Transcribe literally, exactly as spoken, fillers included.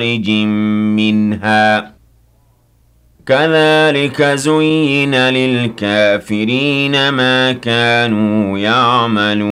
خَارِجٍ مِّنْهَا كَذَٰلِكَ زُيِّنَ لِلْكَافِرِينَ مَا كَانُوا يَعْمَلُونَ